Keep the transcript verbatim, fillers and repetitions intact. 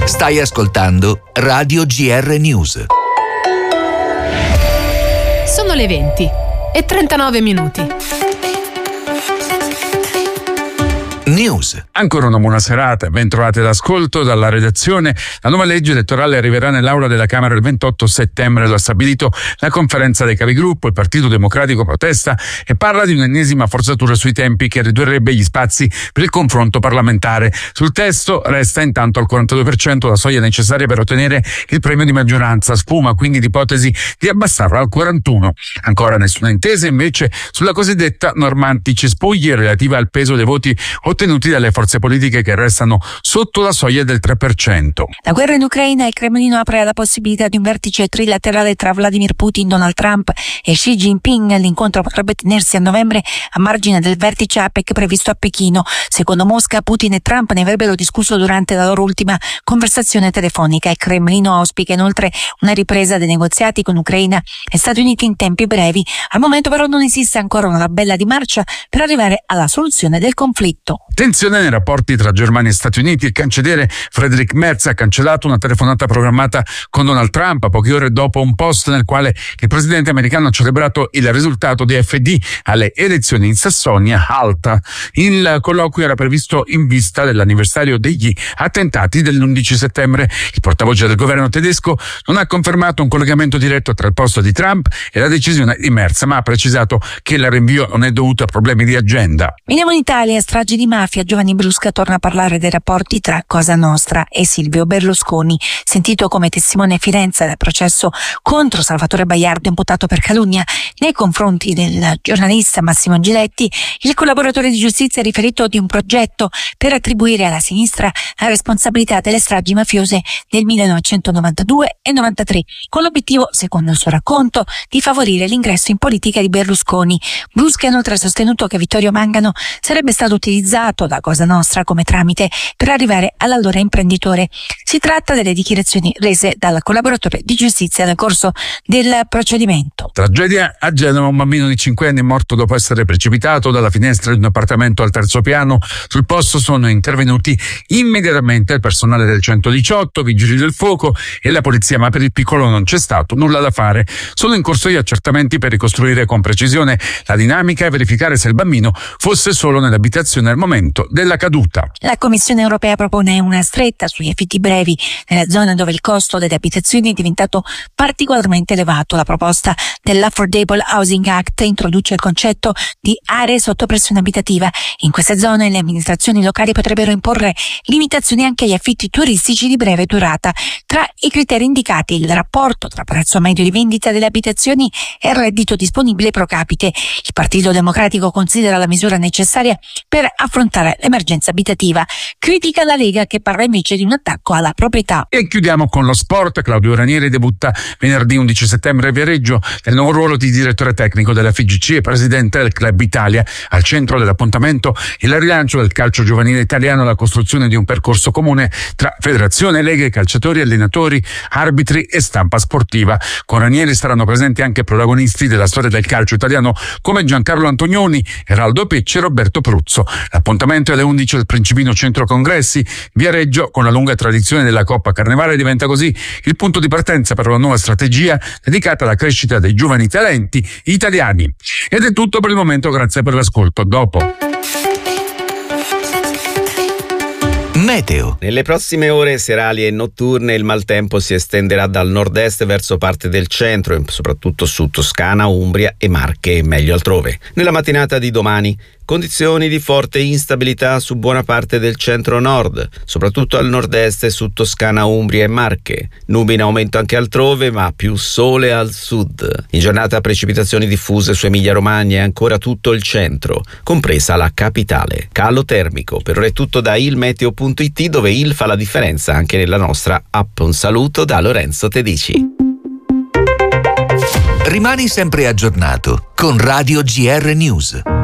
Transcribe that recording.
Stai ascoltando Radio G R News. Sono le venti e trentanove minuti. News. Ancora una buona serata, ben trovate d'ascolto dalla redazione. La nuova legge elettorale arriverà nell'aula della Camera il ventotto settembre, lo ha stabilito la conferenza dei capigruppo. Il Partito Democratico protesta e parla di un'ennesima forzatura sui tempi che ridurrebbe gli spazi per il confronto parlamentare. Sul testo resta intanto al quarantadue per cento la soglia necessaria per ottenere il premio di maggioranza, sfuma quindi l'ipotesi di abbassarla al quarantuno. Ancora nessuna intesa invece sulla cosiddetta norma anticespugli relativa al peso dei voti ottenuti dalle forze politiche che restano sotto la soglia del tre per cento. La guerra in Ucraina, il Cremlino apre alla possibilità di un vertice trilaterale tra Vladimir Putin, Donald Trump e Xi Jinping. L'incontro potrebbe tenersi a novembre a margine del vertice A P E C previsto a Pechino. Secondo Mosca, Putin e Trump ne avrebbero discusso durante la loro ultima conversazione telefonica. Il Cremlino auspica inoltre una ripresa dei negoziati con Ucraina e Stati Uniti in tempi brevi. Al momento però non esiste ancora una tabella di marcia per arrivare alla soluzione del conflitto. Tensione nei rapporti tra Germania e Stati Uniti. Il cancelliere Friedrich Merz ha cancellato una telefonata programmata con Donald Trump a poche ore dopo un post nel quale il presidente americano ha celebrato il risultato di A F D alle elezioni in Sassonia-Alta. Il colloquio era previsto in vista dell'anniversario degli attentati dell'undici settembre. Il portavoce del governo tedesco non ha confermato un collegamento diretto tra il posto di Trump e la decisione di Merz, ma ha precisato che il rinvio non è dovuto a problemi di agenda. Veniamo in Italia, stragi di mafia. Giovanni Brusca torna a parlare dei rapporti tra Cosa Nostra e Silvio Berlusconi. Sentito come testimone a Firenze del processo contro Salvatore Baiardo imputato per calunnia nei confronti del giornalista Massimo Giletti, il collaboratore di giustizia ha riferito di un progetto per attribuire alla sinistra la responsabilità delle stragi mafiose del millenovecentonovantadue e novantatré, con l'obiettivo, secondo il suo racconto, di favorire l'ingresso in politica di Berlusconi. Brusca ha inoltre sostenuto che Vittorio Mangano sarebbe stato utilizzato da Cosa Nostra come tramite per arrivare all'allora imprenditore. Si tratta delle dichiarazioni rese dal collaboratore di giustizia nel corso del procedimento. Tragedia a Genova, un bambino di cinque anni è morto dopo essere precipitato dalla finestra di un appartamento al terzo piano. Sul posto sono intervenuti immediatamente il personale del centodiciotto, vigili del fuoco e la polizia, ma per il piccolo non c'è stato nulla da fare. Sono in corso gli accertamenti per ricostruire con precisione la dinamica e verificare se il bambino fosse solo nell'abitazione al momento della caduta. La Commissione europea propone una stretta sugli affitti brevi nelle zone dove il costo delle abitazioni è diventato particolarmente elevato. La proposta dell'Affordable Housing Act introduce il concetto di aree sotto pressione abitativa. In queste zone le amministrazioni locali potrebbero imporre limitazioni anche agli affitti turistici di breve durata. Tra i criteri indicati il rapporto tra prezzo medio di vendita delle abitazioni e il reddito disponibile pro capite. Il Partito Democratico considera la misura necessaria per affrontare l'emergenza abitativa. Critica la Lega, che parla invece di un attacco alla proprietà. E chiudiamo con lo sport. Claudio Ranieri debutta venerdì undici settembre a Viareggio nel nuovo ruolo di direttore tecnico della F I G C e presidente del Club Italia. Al centro dell'appuntamento il rilancio del calcio giovanile italiano e la costruzione di un percorso comune tra federazione, leghe, calciatori, allenatori, arbitri e stampa sportiva. Con Ranieri saranno presenti anche protagonisti della storia del calcio italiano come Giancarlo Antonioni, Eraldo Pecci e Roberto Pruzzo. L'appuntamento è alle undici al Principino Centro Congressi. Viareggio, con la lunga tradizione della Coppa Carnevale, diventa così il punto di partenza per una nuova strategia dedicata alla crescita dei giovani talenti italiani. Ed è tutto per il momento, grazie per l'ascolto. Dopo. Meteo. Nelle prossime ore serali e notturne il maltempo si estenderà dal nord-est verso parte del centro, soprattutto su Toscana, Umbria e Marche e meglio altrove. Nella mattinata di domani condizioni di forte instabilità su buona parte del centro-nord, soprattutto al nord-est e su Toscana, Umbria e Marche. Nubi in aumento anche altrove, ma più sole al sud. In giornata precipitazioni diffuse su Emilia-Romagna e ancora tutto il centro, compresa la capitale. Calo termico. Per ora è tutto da ilmeteo punto it, dove il fa la differenza anche nella nostra app. Un saluto da Lorenzo Tedici. Rimani sempre aggiornato con Radio G R News.